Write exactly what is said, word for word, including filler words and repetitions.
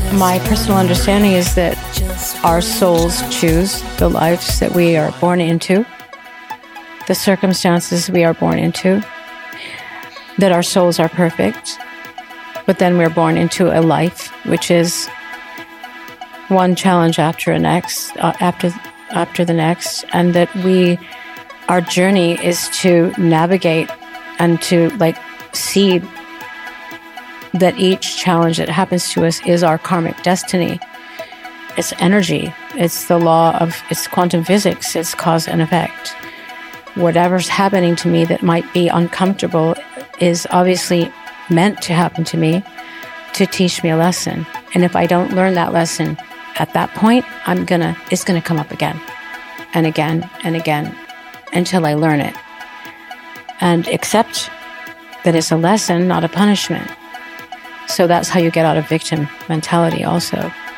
My personal understanding is that our souls choose the lives that we are born into, the circumstances we are born into, that our souls are perfect, but then we're born into a life which is one challenge after the next, uh, after after the next, and that we, our journey is to navigate and to like see that each challenge that happens to us is our karmic destiny. It's energy. It's the law of, it's quantum physics. It's cause and effect. Whatever's happening to me that might be uncomfortable is obviously meant to happen to me to teach me a lesson. And if I don't learn that lesson at that point, I'm gonna, it's gonna come up again and again and again until I learn it and accept that it's a lesson, not a punishment. So that's how you get out of victim mentality also.